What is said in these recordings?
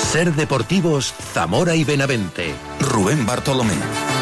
Ser Deportivos, Zamora y Benavente. Rubén Bartolomé.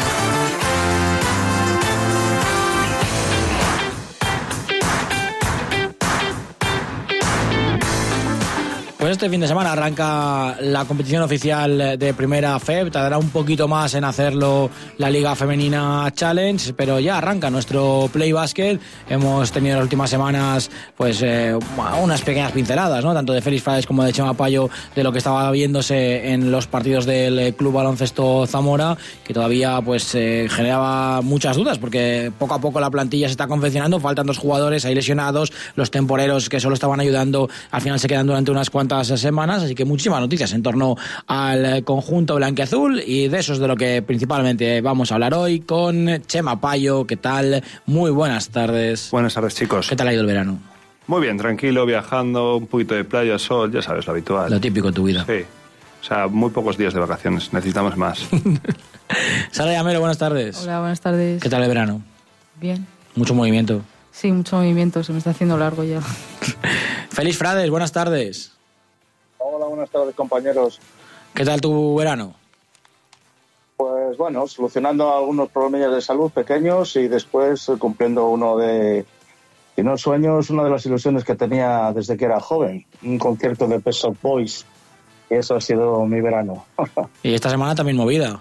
Pues este fin de semana arranca la competición oficial de Primera FEB. Tardará un poquito más en hacerlo la Liga Femenina Challenge, pero ya arranca nuestro Play Basket. Hemos tenido en las últimas semanas pues unas pequeñas pinceladas, ¿no? Tanto de Félix Frades como de Chema Payo, de lo que estaba viéndose en los partidos del Club Baloncesto Zamora, que todavía pues generaba muchas dudas, porque poco a poco la plantilla se está confeccionando, faltan 2 jugadores, hay lesionados, los temporeros que solo estaban ayudando al final se quedan durante unas cuantas semanas, así que muchísimas noticias en torno al conjunto blanquiazul, y de eso es de lo que principalmente vamos a hablar hoy con Chema Payo. ¿Qué tal? Muy buenas tardes. Buenas tardes, chicos. ¿Qué tal ha ido el verano? Muy bien, tranquilo, viajando, un poquito de playa, sol, ya sabes, lo habitual. Lo típico en tu vida. Sí, o sea, muy pocos días de vacaciones, necesitamos más. Sara Llamero, buenas tardes. Hola, buenas tardes. ¿Qué tal el verano? Bien. ¿Mucho movimiento? Sí, mucho movimiento, se me está haciendo largo ya. Félix Frades, buenas tardes. Hola, buenas tardes, compañeros. ¿Qué tal tu verano? Pues bueno, solucionando algunos problemas de salud pequeños y después cumpliendo uno de, si no sueños, una de las ilusiones que tenía desde que era joven, un concierto de Pet Shop Boys, y eso ha sido mi verano. Y esta semana también movida.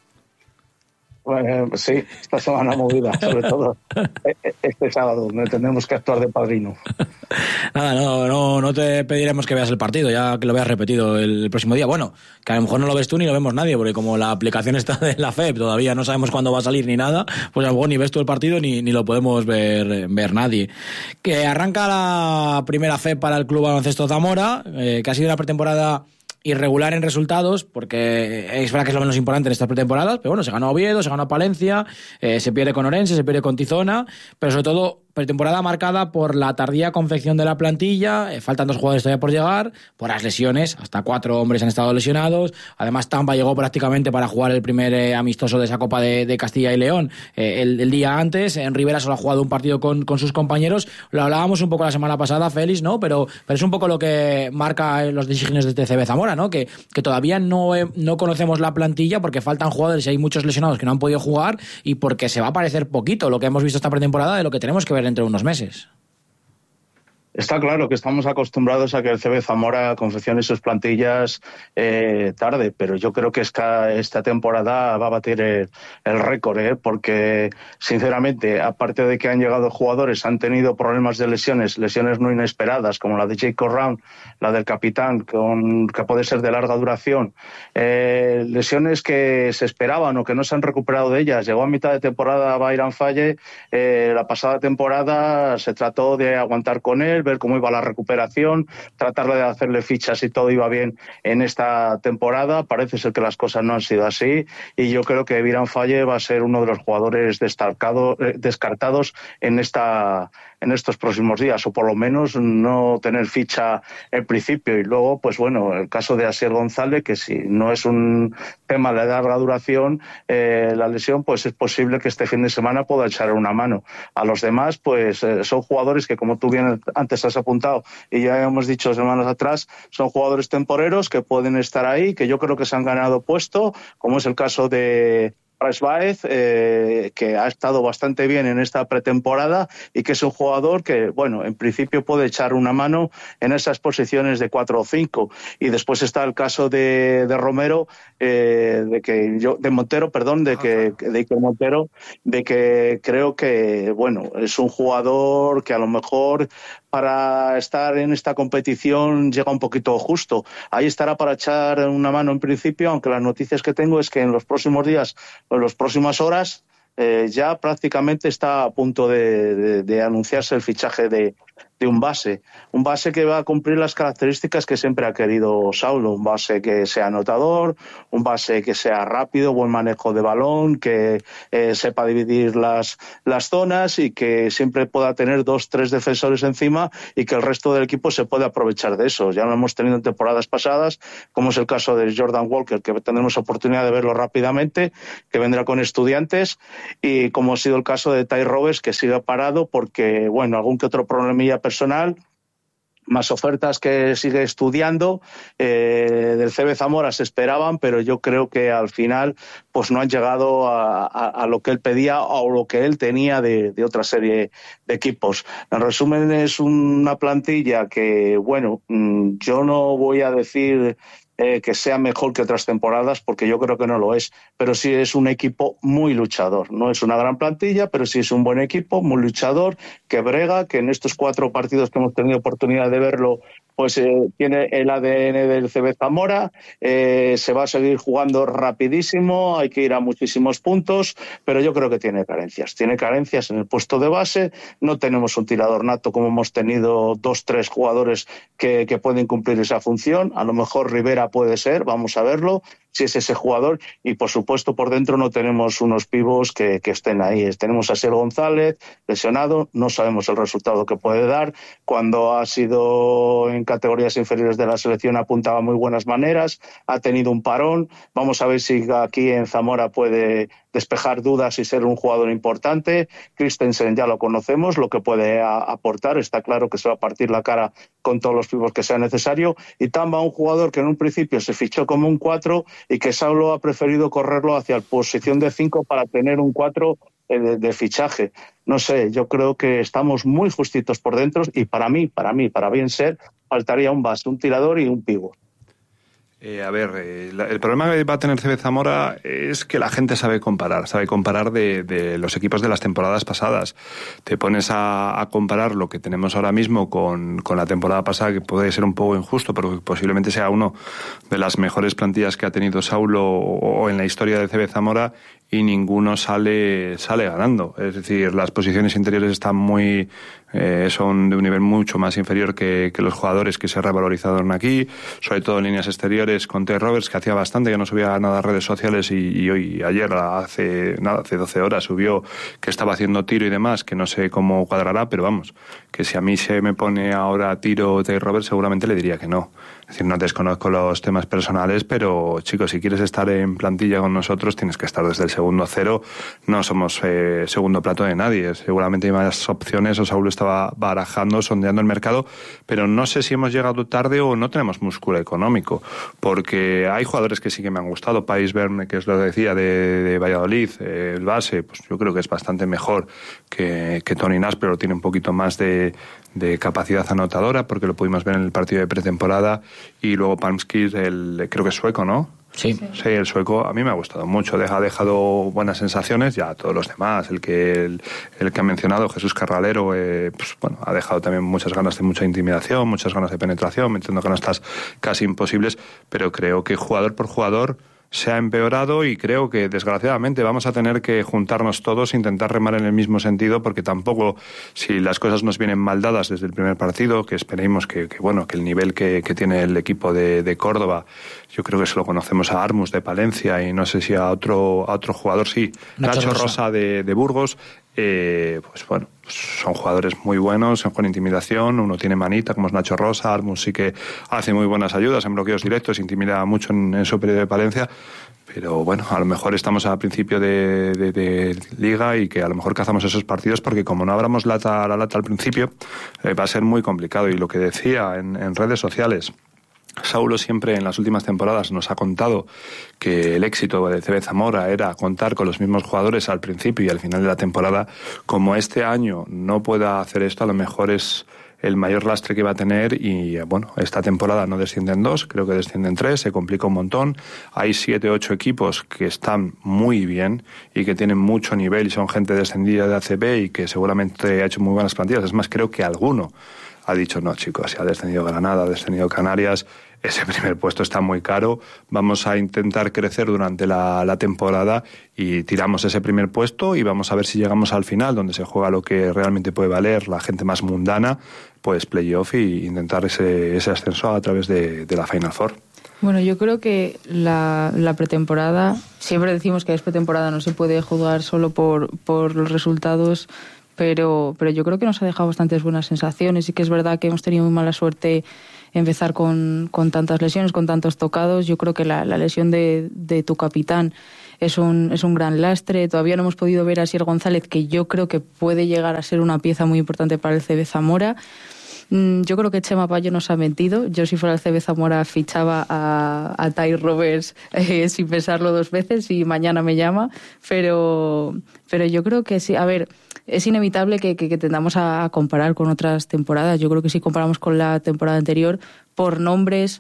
Sí, esta semana movida, sobre todo este sábado, donde tenemos que actuar de padrino. Nada, no te pediremos que veas el partido, ya que lo veas repetido el próximo día. Bueno, que a lo mejor no lo ves tú ni lo vemos nadie, porque como la aplicación está de la FEB, todavía no sabemos cuándo va a salir ni nada, pues a lo mejor ni ves tú el partido ni lo podemos ver nadie. Que arranca la primera FEB para el Club Baloncesto Zamora, que ha sido una pretemporada irregular en resultados, porque es verdad que es lo menos importante en estas pretemporadas, pero bueno, se ganó a Oviedo, se ganó a Palencia, se pierde con Orense, se pierde con Tizona, pero sobre todo pretemporada marcada por la tardía confección de la plantilla, faltan 2 jugadores todavía por llegar, por las lesiones, hasta 4 hombres han estado lesionados, además Tampa llegó prácticamente para jugar el primer amistoso de esa Copa de Castilla y León el día antes. En Rivera solo ha jugado un partido con sus compañeros, lo hablábamos un poco la semana pasada, Félix, ¿no? Pero es un poco lo que marca los designios de TCB Zamora, ¿no? Que todavía no conocemos la plantilla porque faltan jugadores y hay muchos lesionados que no han podido jugar, y porque se va a parecer poquito lo que hemos visto esta pretemporada de lo que tenemos que ver dentro de unos meses. Está claro que estamos acostumbrados a que el CB Zamora confeccione sus plantillas tarde, pero yo creo que esta temporada va a batir el récord, porque sinceramente, aparte de que han llegado jugadores, han tenido problemas de lesiones no inesperadas, como la de Jacob Round, la del capitán, que puede ser de larga duración, lesiones que se esperaban o que no se han recuperado de ellas. Llegó a mitad de temporada Bayram Faye, la pasada temporada se trató de aguantar con él, ver cómo iba la recuperación, tratar de hacerle fichas y todo iba bien en esta temporada. Parece ser que las cosas no han sido así, y yo creo que Bayram Faye va a ser uno de los jugadores descartados en estos próximos días, o por lo menos no tener ficha en principio. Y luego, pues bueno, el caso de Asier González, que si no es un tema de larga duración, la lesión, pues es posible que este fin de semana pueda echar una mano. A los demás, pues son jugadores que, como tú bien antes has apuntado y ya hemos dicho semanas atrás, son jugadores temporeros que pueden estar ahí, que yo creo que se han ganado puesto, como es el caso de Baez, que ha estado bastante bien en esta pretemporada y que es un jugador que, bueno, en principio puede echar una mano en esas posiciones de 4 o 5. Y después está el caso de Romero, de Iker Montero, de que creo que, bueno, es un jugador que a lo mejor para estar en esta competición llega un poquito justo. Ahí estará para echar una mano en principio, aunque las noticias que tengo es que en los próximos días o en las próximas horas ya prácticamente está a punto de anunciarse el fichaje de un base que va a cumplir las características que siempre ha querido Saulo, un base que sea anotador, un base que sea rápido, buen manejo de balón, que sepa dividir las zonas y que siempre pueda tener 2-3 defensores encima y que el resto del equipo se pueda aprovechar de eso. Ya lo hemos tenido en temporadas pasadas, como es el caso de Jordan Walker, que tendremos oportunidad de verlo rápidamente, que vendrá con Estudiantes, y como ha sido el caso de Ty Roberts, que sigue parado porque, bueno, algún que otro problemilla personal, más ofertas que sigue estudiando. Del CB Zamora se esperaban, pero yo creo que al final pues no han llegado a lo que él pedía o lo que él tenía de otra serie de equipos. En resumen, es una plantilla que, bueno, yo no voy a decir que sea mejor que otras temporadas, porque yo creo que no lo es, pero sí es un equipo muy luchador. No es una gran plantilla, pero sí es un buen equipo, muy luchador, que brega, que en estos 4 partidos que hemos tenido oportunidad de verlo, pues tiene el ADN del CB Zamora. Se va a seguir jugando rapidísimo, hay que ir a muchísimos puntos, pero yo creo que tiene carencias en el puesto de base. No tenemos un tirador nato como hemos tenido 2-3 jugadores que pueden cumplir esa función. A lo mejor Rivera puede ser, vamos a verlo, si es ese jugador, y por supuesto por dentro no tenemos unos pivos que estén ahí. Tenemos a Ser González lesionado, no sabemos el resultado que puede dar. Cuando ha sido en categorías inferiores de la selección apuntaba muy buenas maneras, ha tenido un parón. Vamos a ver si aquí en Zamora puede despejar dudas y ser un jugador importante. Christensen ya lo conocemos, lo que puede aportar, está claro que se va a partir la cara con todos los pivos que sea necesario. Y Tamba, un jugador que en un principio se fichó como un 4 y que Saulo ha preferido correrlo hacia la posición de 5 para tener un 4 de fichaje. No sé, yo creo que estamos muy justitos por dentro y para bien ser, faltaría un base, un tirador y un pívot. El problema que va a tener CB Zamora es que la gente sabe comparar de los equipos de las temporadas pasadas. Te pones a comparar lo que tenemos ahora mismo con la temporada pasada, que puede ser un poco injusto, pero posiblemente sea uno de las mejores plantillas que ha tenido Saulo o en la historia de CB Zamora, y ninguno sale ganando. Es decir, las posiciones interiores están son de un nivel mucho más inferior que los jugadores que se revalorizaron aquí, sobre todo en líneas exteriores con T. Roberts, que hacía bastante que no subía nada a redes sociales, y ayer, hace 12 horas, subió que estaba haciendo tiro y demás, que no sé cómo cuadrará, pero vamos, que si a mí se me pone ahora tiro T. Roberts, seguramente le diría que no. Es decir, no desconozco los temas personales, pero chicos, si quieres estar en plantilla con nosotros, tienes que estar desde el segundo cero. No somos segundo plato de nadie. Seguramente hay más opciones, o Saulo estaba barajando, sondeando el mercado, pero no sé si hemos llegado tarde o no tenemos músculo económico, porque hay jugadores que sí que me han gustado. Pais Verne, que es lo que decía, de Valladolid, el base, pues yo creo que es bastante mejor que Tony Nash, pero tiene un poquito más de capacidad anotadora, porque lo pudimos ver en el partido de pretemporada. Y luego Palmskis, creo que es sueco, ¿no? Sí, el sueco a mí me ha gustado mucho, ha dejado buenas sensaciones. Ya todos los demás, el que ha mencionado, Jesús Carralero, pues bueno, ha dejado también muchas ganas de mucha intimidación, muchas ganas de penetración, metiendo canastas casi imposibles, pero creo que jugador por jugador se ha empeorado, y creo que desgraciadamente vamos a tener que juntarnos todos e intentar remar en el mismo sentido, porque tampoco, si las cosas nos vienen mal dadas desde el primer partido, que esperemos que el nivel que tiene el equipo de Córdoba, yo creo que se lo conocemos a Armus de Palencia, y no sé si a otro jugador, sí, Nacho Rosa de Burgos, pues bueno, son jugadores muy buenos con intimidación. Uno tiene manita, como es Nacho Rosa. Armus sí que hace muy buenas ayudas en bloqueos directos, intimida mucho en su periodo de Palencia. Pero bueno, a lo mejor estamos a principio de liga, y que a lo mejor cazamos esos partidos, porque como no abramos la lata al principio, va a ser muy complicado. Y lo que decía en redes sociales, Saulo siempre en las últimas temporadas nos ha contado que el éxito de CB Zamora era contar con los mismos jugadores al principio y al final de la temporada. Como este año no pueda hacer esto, a lo mejor es el mayor lastre que va a tener, y bueno, esta temporada no descienden 2, creo que descienden 3, se complica un montón. Hay 7, 8 equipos que están muy bien y que tienen mucho nivel y son gente descendida de ACB y que seguramente ha hecho muy buenas plantillas. Es más, creo que alguno ha dicho, no chicos, si ha descendido Granada, ha descendido Canarias, ese primer puesto está muy caro, vamos a intentar crecer durante la temporada y tiramos ese primer puesto, y vamos a ver si llegamos al final, donde se juega lo que realmente puede valer la gente más mundana, pues playoff, y intentar ese ascenso a través de la Final Four. Bueno, yo creo que la pretemporada, siempre decimos que es pretemporada, no se puede jugar solo por los resultados, pero yo creo que nos ha dejado bastantes buenas sensaciones. Y que es verdad que hemos tenido muy mala suerte empezar con tantas lesiones, con tantos tocados. Yo creo que la lesión de tu capitán es un gran lastre. Todavía no hemos podido ver a Sier González, que yo creo que puede llegar a ser una pieza muy importante para el CB Zamora. Yo creo que Chema Payo nos ha mentido. Yo, si fuera el CB Zamora, fichaba a Ty Roberts sin pensarlo 2 veces y mañana me llama. Pero yo creo que sí. A ver, es inevitable que tendamos a comparar con otras temporadas. Yo creo que si comparamos con la temporada anterior, por nombres,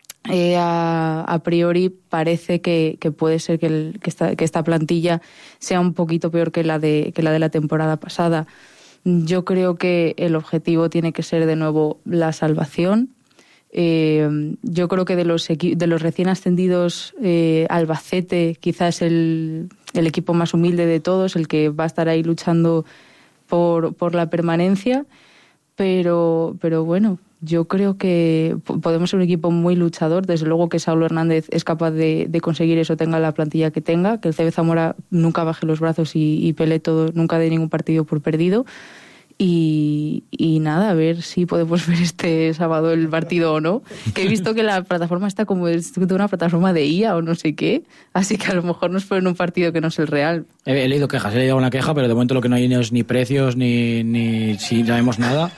a priori parece que puede ser que esta plantilla sea un poquito peor que la de la temporada pasada. Yo creo que el objetivo tiene que ser de nuevo la salvación. Yo creo que de los recién ascendidos, Albacete quizás es el equipo más humilde de todos, el que va a estar ahí luchando por la permanencia, pero bueno, yo creo que podemos ser un equipo muy luchador. Desde luego que Saulo Hernández es capaz de conseguir eso, tenga la plantilla que tenga, que el CB Zamora nunca baje los brazos y pelee todo, nunca dé ningún partido por perdido. Y nada, a ver si podemos ver este sábado el partido o no. Que he visto que la plataforma está como de una plataforma de IA o no sé qué, así que a lo mejor nos ponen un partido que no es el real. He leído quejas, he leído una queja, pero de momento lo que no hay es ni precios ni si sabemos nada.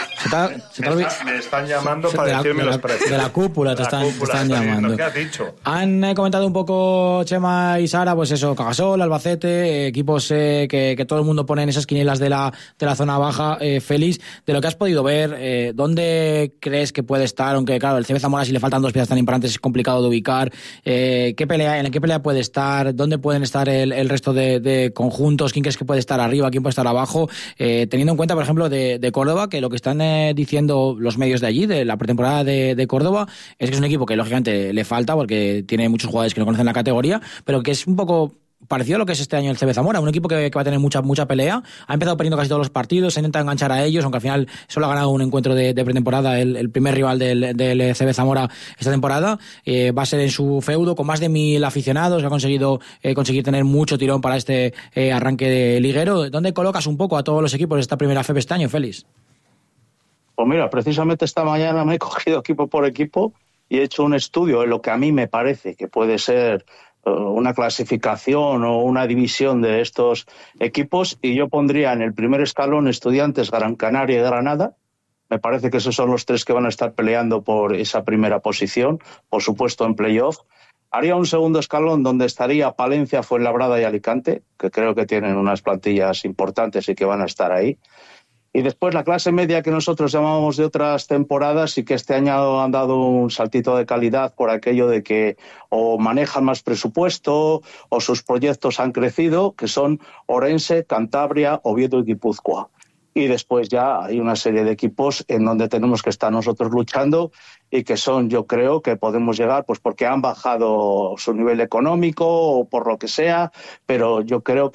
Me están llamando para decirme los precios. De la cúpula te están llamando. ¿Qué has dicho? Han comentado un poco Chema y Sara, pues eso, Cagasol, Albacete, equipos que todo el mundo pone en esas quinielas de la zona baja. Félix, de lo que has podido ver, ¿dónde crees que puede estar? Aunque claro, el CB Zamora, si le faltan 2 piezas tan importantes, es complicado de ubicar. ¿En qué pelea puede estar? ¿Dónde pueden estar el resto de conjuntos? ¿Quién crees que puede estar arriba? ¿Quién puede estar abajo? Teniendo en cuenta, por ejemplo, de Córdoba, que lo que están diciendo los medios de allí, de la pretemporada de Córdoba, es que es un equipo que lógicamente le falta porque tiene muchos jugadores que no conocen la categoría, pero que es un poco parecido a lo que es este año el CB Zamora, un equipo que va a tener mucha pelea. Ha empezado perdiendo casi todos los partidos, se intenta enganchar a ellos, aunque al final solo ha ganado un encuentro de pretemporada, el primer rival del CB Zamora esta temporada. Va a ser en su feudo con más de 1.000 aficionados, que ha conseguido conseguir tener mucho tirón para este arranque de liguero. ¿Dónde colocas un poco a todos los equipos de esta primera FEP este año, Félix? Pues mira, precisamente esta mañana me he cogido equipo por equipo y he hecho un estudio en lo que a mí me parece que puede ser una clasificación o una división de estos equipos, y yo pondría en el primer escalón Estudiantes, Gran Canaria y Granada. Me parece que esos son los 3 que van a estar peleando por esa primera posición, por supuesto en playoff. Haría un segundo escalón donde estaría Palencia, Fuenlabrada y Alicante, que creo que tienen unas plantillas importantes y que van a estar ahí. Y después la clase media que nosotros llamábamos de otras temporadas y que este año han dado un saltito de calidad por aquello de que o manejan más presupuesto o sus proyectos han crecido, que son Orense, Cantabria, Oviedo y Guipúzcoa. Y después ya hay una serie de equipos en donde tenemos que estar nosotros luchando y que son, yo creo, que podemos llegar pues porque han bajado su nivel económico o por lo que sea, pero yo creo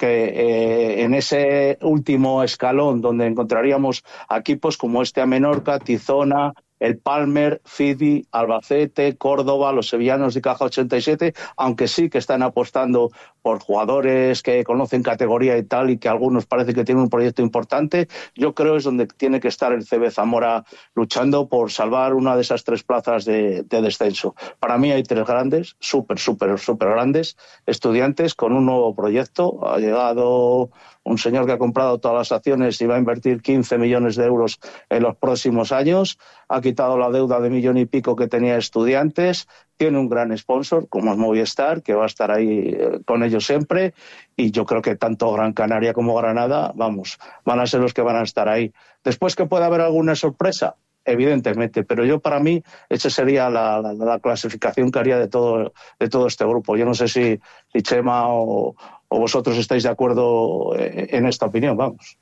que en ese último escalón donde encontraríamos equipos como este a Menorca, Tizona, el Palmer, Fidi, Albacete, Córdoba, los sevillanos de Caja 87, aunque sí que están apostando por jugadores que conocen categoría y tal, y que algunos parece que tienen un proyecto importante. Yo creo es donde tiene que estar el CB Zamora luchando por salvar una de esas 3 plazas de descenso. Para mí hay 3 grandes, súper grandes, Estudiantes con un nuevo proyecto. Ha llegado un señor que ha comprado todas las acciones y va a invertir 15 millones de euros en los próximos años. Ha quitado la deuda de 1,5 millones que tenía Estudiantes. Tiene un gran sponsor como es Movistar, que va a estar ahí con ellos siempre. Y yo creo que tanto Gran Canaria como Granada, van a ser los que van a estar ahí. Después que pueda haber alguna sorpresa, evidentemente, pero yo para mí esa sería la clasificación que haría de todo este grupo. Yo no sé si Chema o vosotros estáis de acuerdo en esta opinión, vamos.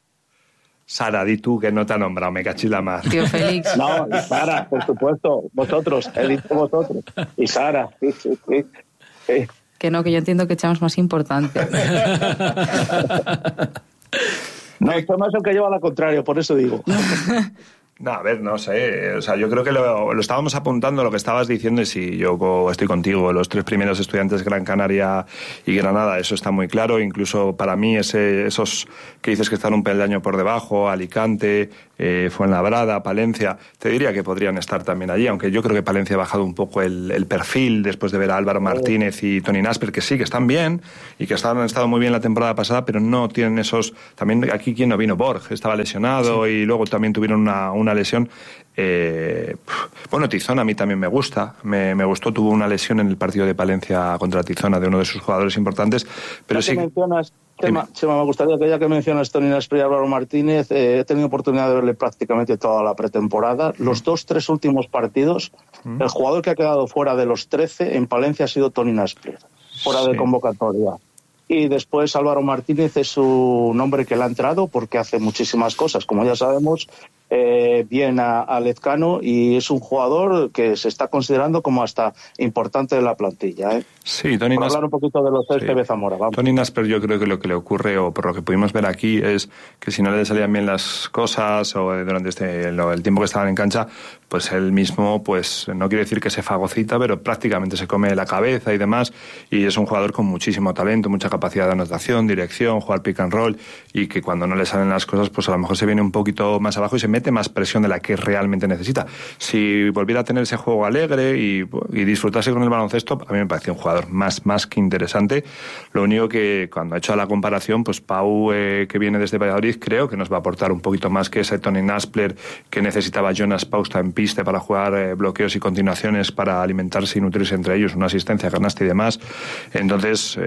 Sara, di tú que no te ha nombrado, me cachis la mar. Tío Félix. No, Sara, por supuesto, vosotros, he dicho vosotros. Y Sara, sí. Que no, que yo entiendo que Chema es más importante. No, Chema es el que lleva la contraria, por eso digo. No, a ver, no sé, o sea, yo creo que lo estábamos apuntando, lo que estabas diciendo, y si yo estoy contigo, los 3 primeros Estudiantes, Gran Canaria y Granada, eso está muy claro. Incluso para mí esos que dices que están un peldaño por debajo, Alicante, Fuenlabrada, Palencia, te diría que podrían estar también allí, aunque yo creo que Palencia ha bajado un poco el perfil después de ver a Álvaro Martínez y Toni Nasper, que sí, que están bien y que han estado muy bien la temporada pasada, pero no tienen esos... También aquí quien no vino, Borg, estaba lesionado, sí. Y luego también tuvieron una una lesión. Bueno, Tizón a mí también me gusta, me gustó, tuvo una lesión en el partido de Palencia contra Tizona de uno de sus jugadores importantes, pero sí... Chema, me gustaría que ya que mencionas Tony Naspers y Álvaro Martínez, he tenido oportunidad de verle prácticamente toda la pretemporada. Los 2-3 últimos partidos, el jugador que ha quedado fuera de los 13 en Palencia ha sido Tony Naspers, fuera de convocatoria. Y después Álvaro Martínez es un hombre que le ha entrado porque hace muchísimas cosas, como ya sabemos, bien a Lezcano, y es un jugador que se está considerando como hasta importante de la plantilla. Sí, Tony Naspers. Hablar un poquito de los CB Zamora. Vamos. Tony Naspers, yo creo que lo que le ocurre, o por lo que pudimos ver aquí, es que si no le salían bien las cosas, o durante el tiempo que estaban en cancha, pues él mismo, pues no quiere decir que se fagocita, pero prácticamente se come la cabeza y demás, y es un jugador con muchísimo talento, mucha capacidad de anotación, dirección, jugar pick and roll, y que cuando no le salen las cosas, pues a lo mejor se viene un poquito más abajo y se mete más presión de la que realmente necesita. Si volviera a tener ese juego alegre y disfrutarse con el baloncesto, a mí me parece un jugador más que interesante. Lo único que cuando he hecho la comparación, pues Pau, que viene desde Valladolid, creo que nos va a aportar un poquito más que ese Tony Naspers que necesitaba Jonas Pausta en pista para jugar bloqueos y continuaciones para alimentarse y nutrirse entre ellos, una asistencia, canasta y demás. Entonces,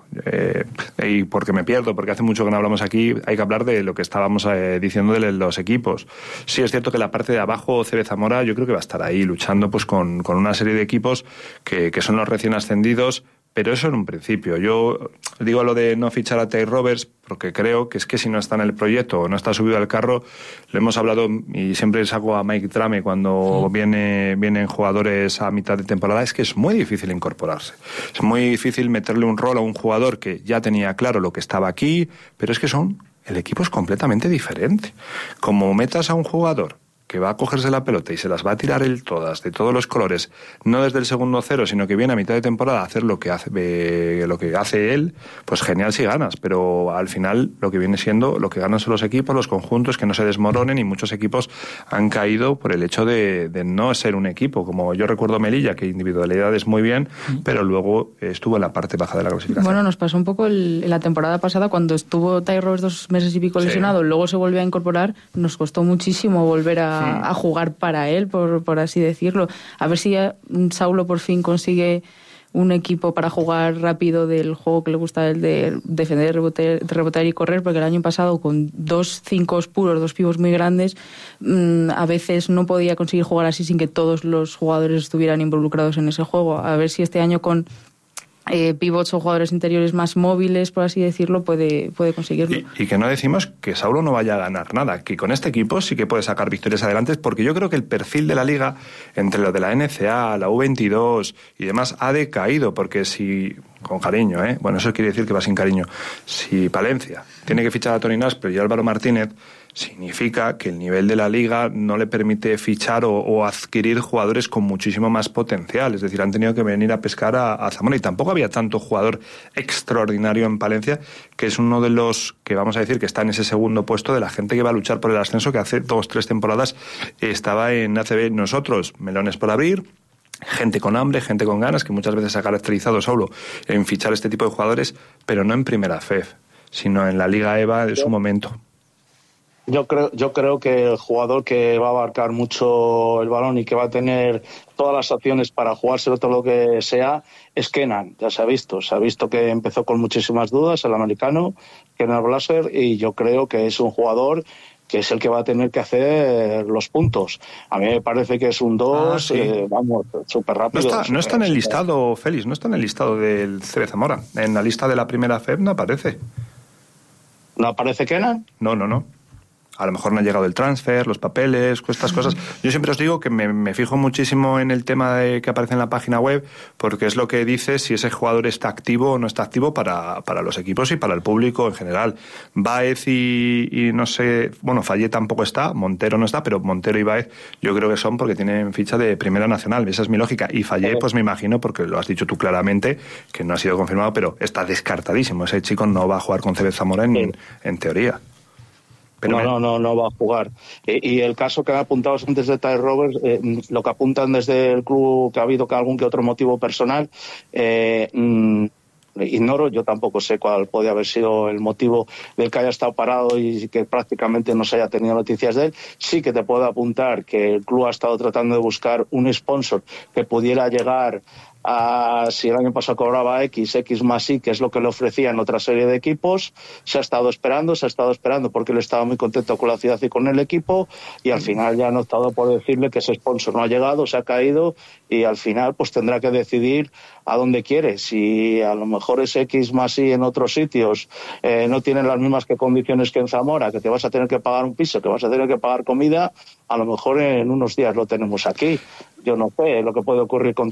y porque me pierdo, porque hace mucho que no hablamos aquí, hay que hablar de lo que estábamos diciendo de los equipos. Sí, es cierto que la parte de abajo, CB Zamora, yo creo que va a estar ahí luchando pues con una serie de equipos que son los recién ascendidos, pero eso en un principio. Yo digo lo de no fichar a Ty Roberts porque creo que es que si no está en el proyecto o no está subido al carro, lo hemos hablado y siempre saco a Mike Trame cuando vienen jugadores a mitad de temporada, es que es muy difícil incorporarse. Es muy difícil meterle un rol a un jugador que ya tenía claro lo que estaba aquí, pero es que el equipo es completamente diferente. Como metas a un jugador que va a cogerse la pelota y se las va a tirar él todas, de todos los colores, no desde el segundo cero, sino que viene a mitad de temporada a hacer lo que hace él, pues genial si ganas, pero al final lo que viene siendo, lo que ganan son los equipos, los conjuntos, que no se desmoronen, y muchos equipos han caído por el hecho de no ser un equipo, como yo recuerdo Melilla, que individualidades muy bien, pero luego estuvo en la parte baja de la clasificación. Bueno, nos pasó un poco en la temporada pasada, cuando estuvo Ty Roberts 2 meses y pico lesionado, luego se volvió a incorporar, nos costó muchísimo volver a jugar para él, por así decirlo. A ver si Saulo por fin consigue un equipo para jugar rápido del juego que le gusta a él, de defender, rebotar y correr, porque el año pasado con 2 5 puros, 2 pivos muy grandes, a veces no podía conseguir jugar así sin que todos los jugadores estuvieran involucrados en ese juego. A ver si este año con pivots o jugadores interiores más móviles, por así decirlo, puede conseguirlo. Y que no decimos que Saulo no vaya a ganar nada, que con este equipo sí que puede sacar victorias adelante, porque yo creo que el perfil de la liga, entre lo de la NCA, la U22 y demás, ha decaído, porque si, con cariño, bueno, eso quiere decir que va sin cariño, si Palencia tiene que fichar a Tony Naspers y Álvaro Martínez, significa que el nivel de la liga no le permite fichar o adquirir jugadores con muchísimo más potencial. Es decir, han tenido que venir a pescar a Zamora, y tampoco había tanto jugador extraordinario en Palencia, que es uno de los que vamos a decir que está en ese segundo puesto de la gente que va a luchar por el ascenso, que hace 2-3 temporadas estaba en ACB. Nosotros, melones por abrir, gente con hambre, gente con ganas, que muchas veces ha caracterizado solo en fichar este tipo de jugadores, pero no en primera FEF, sino en la Liga EVA de su momento. Yo creo que el jugador que va a abarcar mucho el balón y que va a tener todas las opciones para jugárselo todo lo que sea es Kenan. Ya se ha visto que empezó con muchísimas dudas el americano, Kenan Blaser, y yo creo que es un jugador que es el que va a tener que hacer los puntos. A mí me parece que es un 2, vamos, súper rápido. No está en el listado, Félix, no está en el listado del CB Zamora. En la lista de la primera FEB no aparece. ¿No aparece Kenan? No. A lo mejor no ha llegado el transfer, los papeles, estas cosas. Yo siempre os digo que me fijo muchísimo en el tema que aparece en la página web, porque es lo que dice si ese jugador está activo o no está activo para los equipos y para el público en general. Baez y no sé, bueno, Fallé tampoco está, Montero no está, pero Montero y Baez yo creo que son porque tienen ficha de Primera Nacional, esa es mi lógica. Y Fallé, pues me imagino, porque lo has dicho tú claramente, que no ha sido confirmado, pero está descartadísimo. Ese chico no va a jugar con CB Zamora en teoría. Pero no va a jugar. Y el caso que apuntabas antes de Ty Roberts, lo que apuntan desde el club, que ha habido algún que otro motivo personal, ignoro, yo tampoco sé cuál puede haber sido el motivo del que haya estado parado y que prácticamente no se haya tenido noticias de él. Sí que te puedo apuntar que el club ha estado tratando de buscar un sponsor que pudiera llegar a, si el año pasado cobraba X más Y, que es lo que le ofrecían otra serie de equipos. Se ha estado esperando porque él estaba muy contento con la ciudad y con el equipo, y al final ya han optado por decirle que ese sponsor no ha llegado, se ha caído, y al final pues tendrá que decidir a dónde quiere. Si a lo mejor ese X más Y en otros sitios no tienen las mismas condiciones que en Zamora, que te vas a tener que pagar un piso, que vas a tener que pagar comida, a lo mejor en unos días lo tenemos aquí. Yo no sé lo que puede ocurrir con